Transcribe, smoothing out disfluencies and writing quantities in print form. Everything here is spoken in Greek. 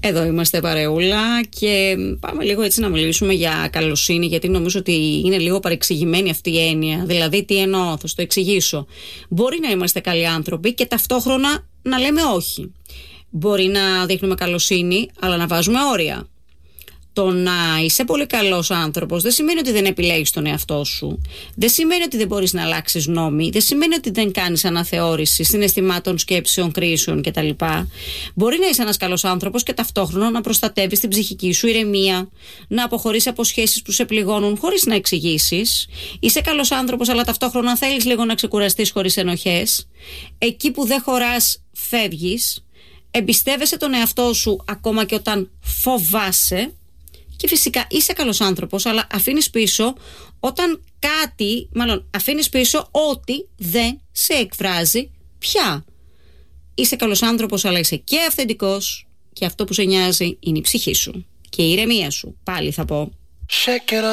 Εδώ είμαστε παρεούλα και πάμε λίγο έτσι να μιλήσουμε για καλοσύνη, γιατί νομίζω ότι είναι λίγο παρεξηγημένη αυτή η έννοια. Δηλαδή, τι εννοώ, θα στο εξηγήσω. Μπορεί να είμαστε καλοί άνθρωποι και ταυτόχρονα να λέμε όχι. Μπορεί να δείχνουμε καλοσύνη, αλλά να βάζουμε όρια. Το να είσαι πολύ καλός άνθρωπος δεν σημαίνει ότι δεν επιλέγεις τον εαυτό σου. Δεν σημαίνει ότι δεν μπορείς να αλλάξεις νόμοι. Δεν σημαίνει ότι δεν κάνεις αναθεώρηση συναισθημάτων, σκέψεων, κρίσεων κτλ. Μπορεί να είσαι ένας καλός άνθρωπος και ταυτόχρονα να προστατεύεις την ψυχική σου ηρεμία, να αποχωρείς από σχέσεις που σε πληγώνουν χωρίς να εξηγήσεις. Είσαι καλός άνθρωπος, αλλά ταυτόχρονα θέλεις λίγο να ξεκουραστείς χωρίς ενοχές. Εκεί που δεν χωράς, φεύγεις. Εμπιστεύεσαι τον εαυτό σου ακόμα και όταν φοβάσαι. Και φυσικά είσαι καλός άνθρωπος, αλλά αφήνεις πίσω αφήνεις πίσω ό,τι δεν σε εκφράζει πια. Είσαι καλός άνθρωπος, αλλά είσαι και αυθεντικός, και αυτό που σε νοιάζει είναι η ψυχή σου και η ηρεμία σου, πάλι θα πω.